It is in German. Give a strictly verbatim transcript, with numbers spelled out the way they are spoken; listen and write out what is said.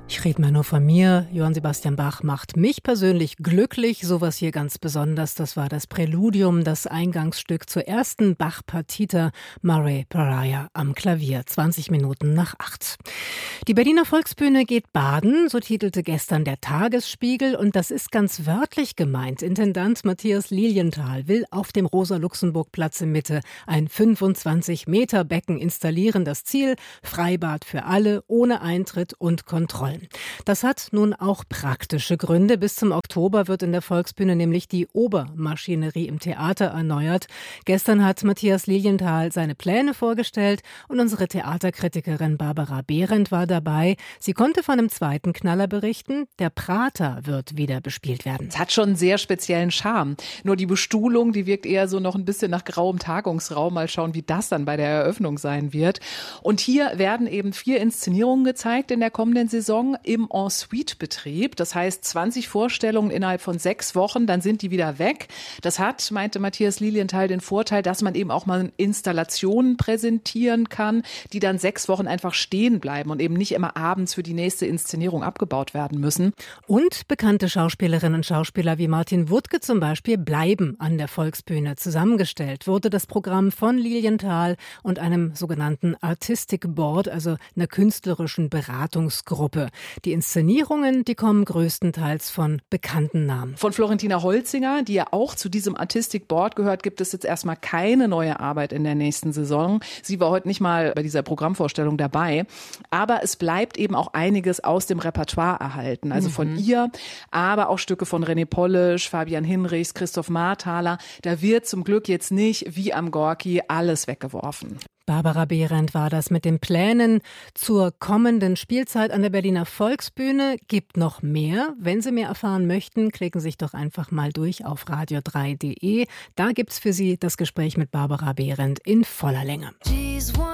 Ich rede mal nur von mir. Johann Sebastian Bach macht mich persönlich glücklich. Sowas hier ganz besonders. Das war das Präludium, das Eingangsstück zur ersten Bach-Partita Murray Pariah am Klavier. zwanzig Minuten nach acht. Die Berliner Volksbühne geht baden, so titelte gestern der Tagesspiegel. Und das ist ganz wörtlich gemeint. Intendant Matthias Lilienthal will auf dem Rosa-Luxemburg-Platz in Mitte ein fünfundzwanzig Meter Becken installieren. Das Ziel: Freibad für alle, ohne Eintritt und Kontrollen. Das hat nun auch praktische Gründe. Bis zum Oktober wird in der Volksbühne nämlich die Obermaschinerie im Theater erneuert. Gestern hat Matthias Lilienthal seine Pläne vorgestellt und unsere Theaterkritikerin Barbara Behrendt war dabei. Sie konnte von einem zweiten Knaller berichten. Der Prater wird wieder bespielt werden. Es hat schon einen sehr speziellen Charme. Nur die Bestuhlung, die wirkt eher so noch ein bisschen nach grauem Tagungsraum. Mal schauen, wie das dann bei der Eröffnung sein wird. Und hier werden eben vier Inszenierungen gezeigt in der kommenden Saison im En-Suite-Betrieb. Das heißt zwanzig Vorstellungen innerhalb von sechs Wochen, dann sind die wieder weg. Das hat, meinte Matthias Lilienthal, den Vorteil, dass man eben auch mal Installationen präsentieren kann, die dann sechs Wochen einfach stehen bleiben und eben nicht immer abends für die nächste Inszenierung abgebaut werden müssen. Und bekannte Schauspielerinnen und Schauspieler wie Martin Wuttke zum Beispiel bleiben an der Volksbühne. Zusammengestellt wurde das Programm von Lilienthal und einem sogenannten Artistic Board, also einer künstlerischen Beratungsgruppe. Die Inszenierungen, die kommen größtenteils von bekannten Namen. Von Florentina Holzinger, die ja auch zu diesem Artistic Board gehört, gibt es jetzt erstmal keine neue Arbeit in der nächsten Saison. Sie war heute nicht mal bei dieser Programmvorstellung dabei. Aber es bleibt eben auch einiges aus dem Repertoire erhalten. Also mhm. von ihr, aber auch Stücke von René Polish, Fabian Hinrichs, Christoph Marthaler. Da wird zum Glück jetzt nicht wie am Gorki alles weggeworfen. Barbara Behrendt war das mit den Plänen zur kommenden Spielzeit an der Berliner Volksbühne. Gibt noch mehr. Wenn Sie mehr erfahren möchten, klicken Sie sich doch einfach mal durch auf radio drei punkt de. Da gibt's für Sie das Gespräch mit Barbara Behrendt in voller Länge.